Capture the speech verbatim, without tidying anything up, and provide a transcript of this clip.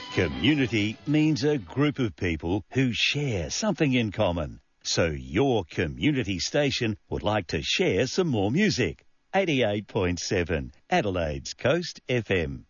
Community means a group of people who share something in common. So your community station would like to share some more music. eighty-eight point seven Adelaide's Coast F M.